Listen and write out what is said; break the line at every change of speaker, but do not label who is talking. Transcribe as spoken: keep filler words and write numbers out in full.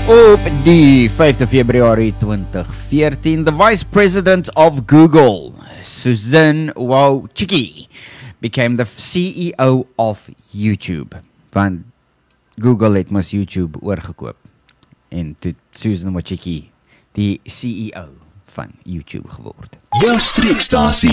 Op die vyfde Februarie twintig veertien, the Vice President of Google, Suzanne Wojcicki, became the C E O of YouTube. Want Google het mos YouTube oorgekoop. En toe Suzanne Wojcicki die C E O van YouTube geword.
Jou streekstasie.